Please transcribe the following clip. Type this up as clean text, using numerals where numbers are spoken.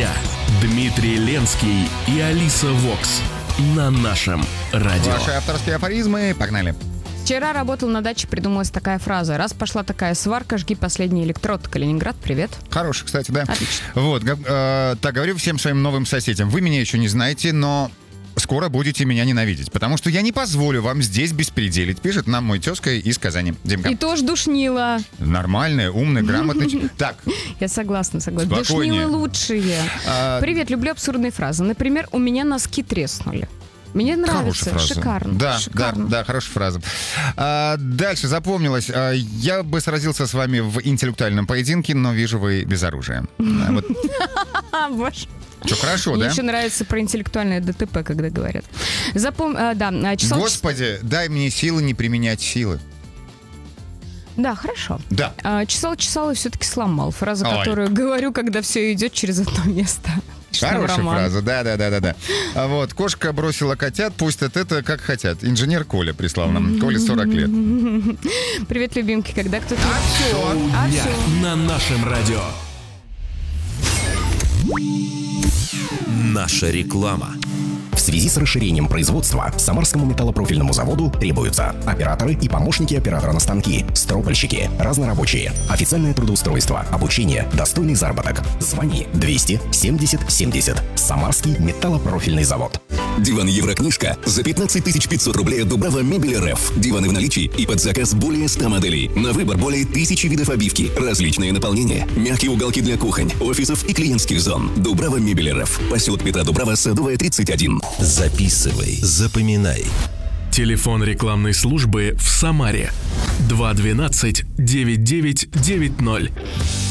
дня. Дмитрий Ленский и Алиса Вокс на нашем радио. Ваши авторские афоризмы. Погнали. Вчера работал на даче, придумалась такая фраза. Раз пошла такая сварка, жги последний электрод. Калининград, привет. Хороший, кстати, да. Отлично. Вот, так говорю всем своим новым соседям. Вы меня еще не знаете, но скоро будете меня ненавидеть, потому что я не позволю вам здесь беспределить, пишет нам мой тезка из Казани. Димка. И тоже душнила. Нормальный, умный, грамотный. Так. Я согласна. Спокойнее. Душнилы лучшие. Привет, люблю абсурдные фразы. Например, у меня носки треснули. Мне нравится, шикарно. Да, шикарно. да, хорошая фраза. Дальше запомнилось. Я бы сразился с вами в интеллектуальном поединке, но вижу, вы без оружия. Боже. Что, хорошо, Мне да? еще нравится про интеллектуальное ДТП, когда говорят. Господи, дай мне силы не применять силы. Да, хорошо. Да. Чесал и все-таки сломал. Фраза, которую говорю, когда все идет через одно место. Хорошая фраза, да. Вот, кошка бросила котят, пусть это как хотят. Инженер Коля прислал нам. Коле 40 лет. Привет, любимки, когда кто-то... Шоу дня на нашем радио. Наша реклама. В связи с расширением производства Самарскому металлопрофильному заводу требуются операторы и помощники оператора на станки, стропольщики, разнорабочие, официальное трудоустройство, обучение, достойный заработок. Звони 270 70. Самарский металлопрофильный завод. Диван Еврокнижка за 15 500 рублей от Дубрава Мебель РФ. Диваны в наличии и под заказ более 100 моделей. На выбор более 1000 видов обивки, различные наполнения, мягкие уголки для кухонь, офисов и клиентских зон. Дубрава Мебель РФ. Поселок Петра Дубрава, Садовая, 31. Записывай, запоминай. Телефон рекламной службы в Самаре 212 9990.